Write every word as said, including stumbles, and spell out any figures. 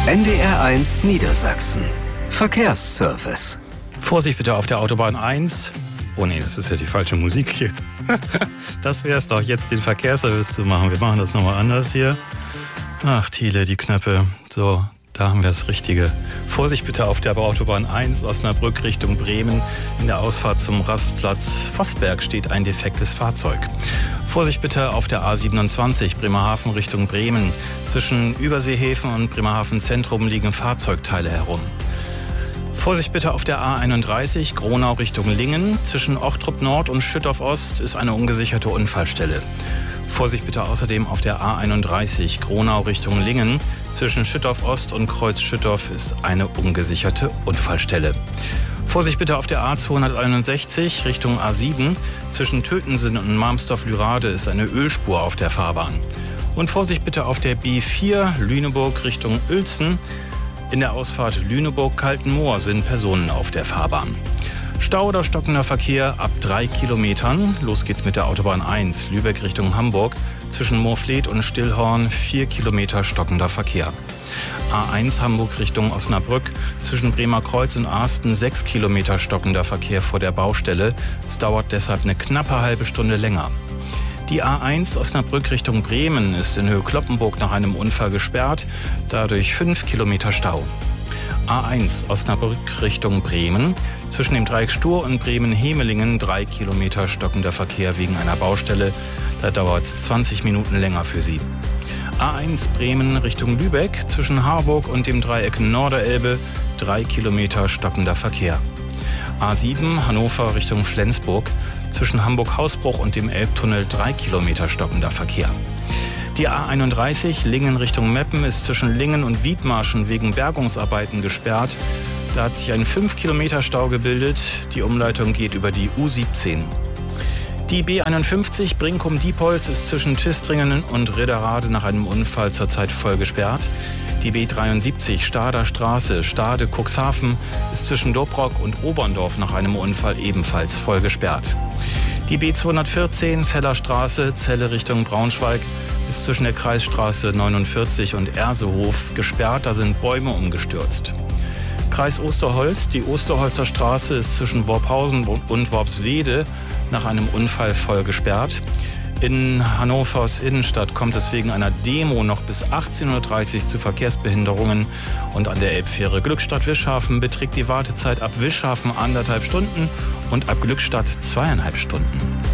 N D R eins Niedersachsen. Verkehrsservice. Vorsicht bitte auf der Autobahn eins. Oh nee, das ist ja die falsche Musik hier. Das wäre es doch, jetzt den Verkehrsservice zu machen. Wir machen das nochmal anders hier. Ach, Thiele, die Knöpfe. So, da haben wir das Richtige. Vorsicht bitte auf der Autobahn eins, Osnabrück Richtung Bremen. In der Ausfahrt zum Rastplatz Vossberg steht ein defektes Fahrzeug. Vorsicht bitte auf der A siebenundzwanzig, Bremerhaven Richtung Bremen. Zwischen Überseehäfen und Bremerhaven Zentrum liegen Fahrzeugteile herum. Vorsicht bitte auf der A einunddreißig, Gronau Richtung Lingen. Zwischen Ochtrup Nord und Schüttorf Ost ist eine ungesicherte Unfallstelle. Vorsicht bitte außerdem auf der A einunddreißig, Gronau Richtung Lingen. Zwischen Schüttorf Ost und Kreuz Schüttorf ist eine ungesicherte Unfallstelle. Vorsicht bitte auf der A zweihunderteinundsechzig Richtung A sieben. Zwischen Tötensen und Marmsdorf-Lürade ist eine Ölspur auf der Fahrbahn. Und Vorsicht bitte auf der B vier Lüneburg Richtung Uelzen. In der Ausfahrt Lüneburg-Kaltenmoor sind Personen auf der Fahrbahn. Stau oder stockender Verkehr ab drei Kilometern. Los geht's mit der Autobahn eins, Lübeck Richtung Hamburg. Zwischen Moorfleet und Stillhorn vier Kilometer stockender Verkehr. A eins Hamburg Richtung Osnabrück. Zwischen Bremerkreuz und Arsten sechs Kilometer stockender Verkehr vor der Baustelle. Es dauert deshalb eine knappe halbe Stunde länger. Die A eins Osnabrück Richtung Bremen ist in Höhe Cloppenburg nach einem Unfall gesperrt, dadurch fünf Kilometer Stau. A eins Osnabrück Richtung Bremen, zwischen dem Dreieck Stur und Bremen-Hemelingen drei Kilometer stockender Verkehr wegen einer Baustelle, da dauert es zwanzig Minuten länger für Sie. A eins Bremen Richtung Lübeck, zwischen Harburg und dem Dreieck Norderelbe drei Kilometer stockender Verkehr. A sieben Hannover Richtung Flensburg, zwischen Hamburg-Hausbruch und dem Elbtunnel drei Kilometer stockender Verkehr. Die A einunddreißig Lingen Richtung Meppen ist zwischen Lingen und Wiedmarschen wegen Bergungsarbeiten gesperrt. Da hat sich ein fünf Kilometer Stau gebildet. Die Umleitung geht über die U siebzehn. Die B einundfünfzig Brinkum-Diepholz ist zwischen Twistringen und Ridderrade nach einem Unfall zurzeit voll gesperrt. Die B dreiundsiebzig Stader Straße, Stade-Cuxhaven ist zwischen Dobrock und Oberndorf nach einem Unfall ebenfalls voll gesperrt. Die B zweihundertvierzehn Zeller Straße, Celle Richtung Braunschweig, ist zwischen der Kreisstraße neunundvierzig und Ersehof gesperrt, da sind Bäume umgestürzt. Kreis Osterholz, die Osterholzer Straße ist zwischen Worphausen und Worpswede nach einem Unfall voll gesperrt. In Hannovers Innenstadt kommt es wegen einer Demo noch bis achtzehn Uhr dreißig zu Verkehrsbehinderungen. Und an der Elbfähre Glückstadt-Wischhafen beträgt die Wartezeit ab Wischhafen anderthalb Stunden und ab Glückstadt zweieinhalb Stunden.